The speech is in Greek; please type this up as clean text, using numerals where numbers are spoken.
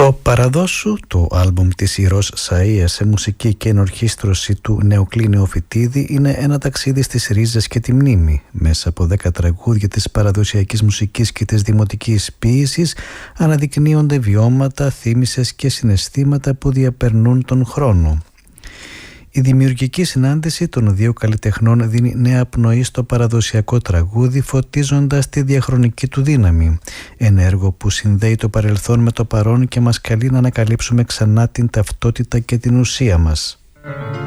Το «Παραδόσου», το άλμπουμ της Ηρώς Σαΐας σε μουσική και ενορχήστρωση του Νεοκλή Οφητίδη, είναι ένα ταξίδι στις ρίζες και τη μνήμη. Μέσα από 10 τραγούδια της παραδοσιακής μουσικής και της δημοτικής ποίησης αναδεικνύονται βιώματα, θύμησες και συναισθήματα που διαπερνούν τον χρόνο. Η δημιουργική συνάντηση των δύο καλλιτεχνών δίνει νέα πνοή στο παραδοσιακό τραγούδι, φωτίζοντας τη διαχρονική του δύναμη. Ένα έργο που συνδέει το παρελθόν με το παρόν και μας καλεί να ανακαλύψουμε ξανά την ταυτότητα και την ουσία μας.